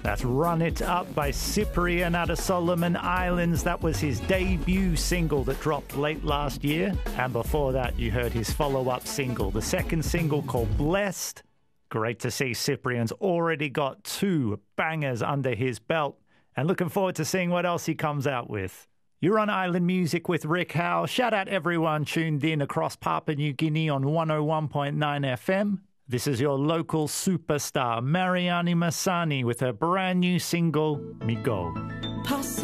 That's Run It Up by Cyprian out of Solomon Islands. That was his debut single that dropped late last year. And before that, you heard his follow-up single, the second single called Blessed. Great to see Cyprian's already got 2 bangers under his belt. And looking forward to seeing what else he comes out with. You're on Island Music with Rick Howe. Shout out everyone tuned in across Papua New Guinea on 101.9 FM. This is your local superstar, Mariani Masani, with her brand new single, Migo.